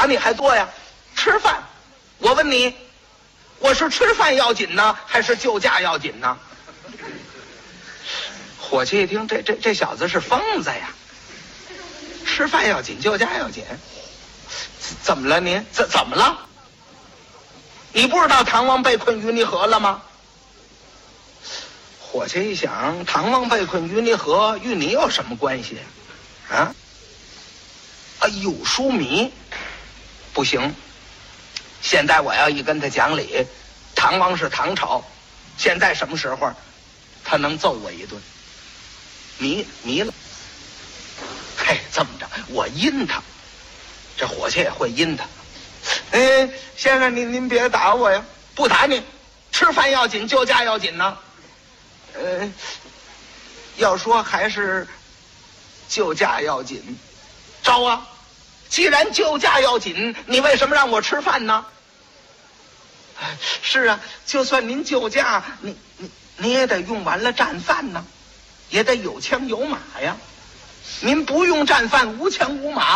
你还多呀。吃饭，我问你，我是吃饭要紧呢，还是救驾要紧呢？伙计一听，这小子是疯子呀！吃饭要紧，救驾要紧，怎么了您？怎么了？你不知道唐王被困淤泥河了吗？伙计一想，唐王被困淤泥河，与你有什么关系啊？哎呦，疏迷，不行！现在我要一跟他讲理，唐王是唐朝，现在什么时候？他能揍我一顿。迷了，嘿，这么着，我阴他，这伙计也会阴他。哎，先生您别打我呀，不打你，吃饭要紧，救驾要紧呢。要说还是救驾要紧，招啊！既然救驾要紧，你为什么让我吃饭呢？是啊，就算您救驾，你也得用完了战饭呢。也得有枪有马呀，您不用战犯，无枪无马。